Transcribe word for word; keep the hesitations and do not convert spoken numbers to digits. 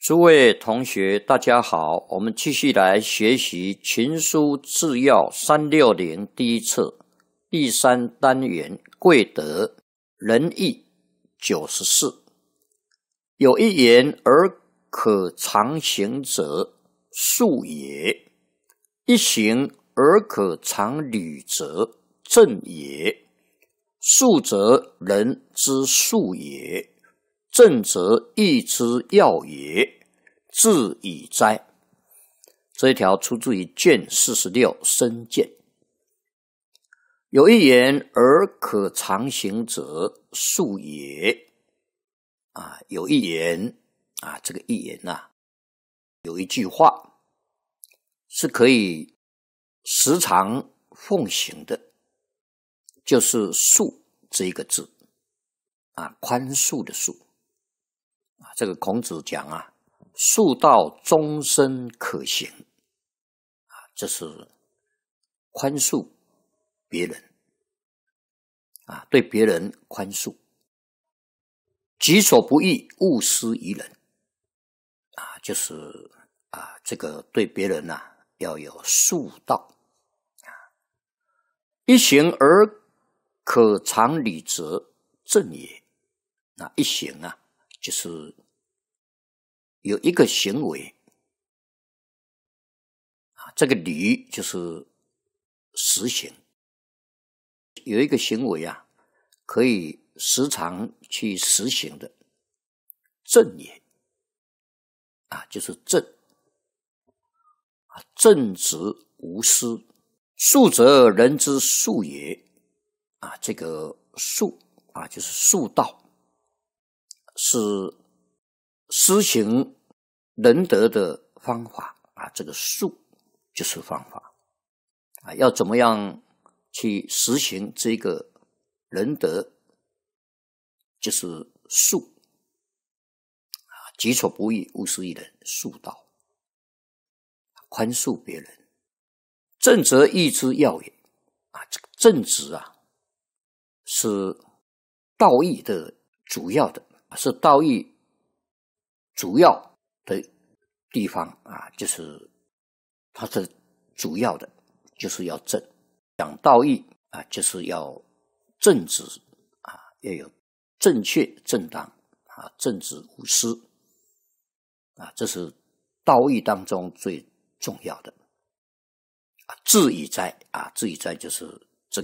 诸位同学，大家好，我们继续来学习《群书治要三六零》第一册第三单元贵德仁义九十四。有一言而可常行者，术也；一行而可常履者，正也。术则人之术也，正则义之要也，至矣哉。这一条出自于卷四十六深见。有一言而可常行者，术也。啊，有一言啊，这个一言啊，有一句话是可以时常奉行的，就是恕这一个字啊，宽恕的恕啊。这个孔子讲啊，恕道终身可行啊，这是宽恕别人啊，对别人宽恕。己所不欲，勿施于人啊，就是啊，这个对别人啊要有恕道啊。一行而可常履者，正也。那一行啊，就是有一个行为啊，这个履就是实行，有一个行为啊，可以时常去实行的，正也啊，就是正啊，正直无私。术则人之术也啊，这个术啊，就是术道，是施行仁德的方法啊，这个术就是方法啊，要怎么样去实行这个仁德，就是术啊，己所不欲，勿施于人，术道，宽恕别人。正则义之要也啊，这个正直啊，是道义的主要的，是道义主要的地方啊，就是它是主要的，就是要正。讲道义啊，就是要正直啊，要有正确正当啊，正直无私啊，这是道义当中最重要的啊。至矣哉啊，至矣哉就是